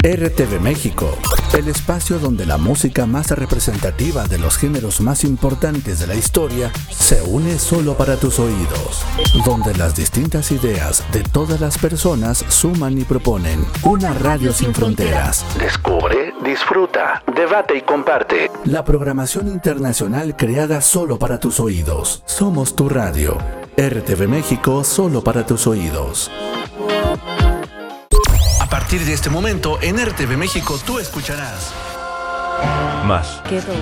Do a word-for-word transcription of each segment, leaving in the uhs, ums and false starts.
R T V México, el espacio donde la música más representativa de los géneros más importantes de la historia se une solo para tus oídos, donde las distintas ideas de todas las personas suman y proponen una radio sin fronteras. Descubre, disfruta, debate y comparte. La programación internacional creada solo para tus oídos. Somos tu radio. R T V México, solo para tus oídos. A partir de este momento, en R T V México tú escucharás Más que dos.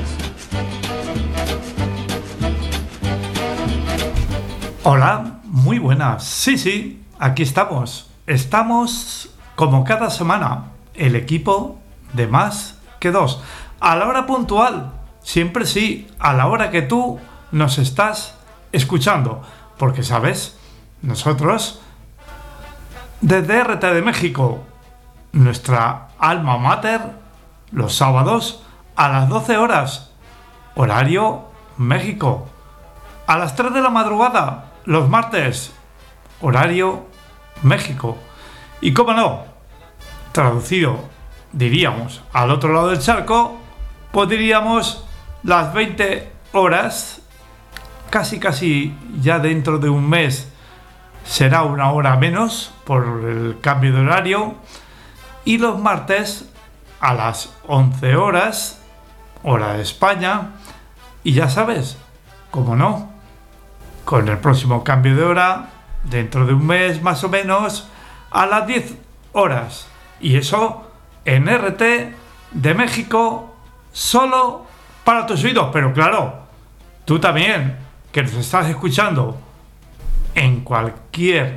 Hola, muy buenas. Sí, sí, aquí estamos. Estamos, como cada semana, el equipo de Más que dos. A la hora puntual, siempre sí, a la hora que tú nos estás escuchando. Porque, ¿sabes? Nosotros, desde R T V México, nuestra alma mater, los sábados a las doce horas, horario México. A las tres de la madrugada, los martes, horario México. Y cómo no, traducido, diríamos, al otro lado del charco, pues diríamos las veinte horas, casi casi ya dentro de un mes será una hora menos por el cambio de horario. Y los martes a las once horas, hora de España. Y ya sabes, cómo no, con el próximo cambio de hora, dentro de un mes más o menos, a las diez horas. Y eso en R T de México, solo para tus oídos. Pero claro, tú también, que nos estás escuchando en cualquier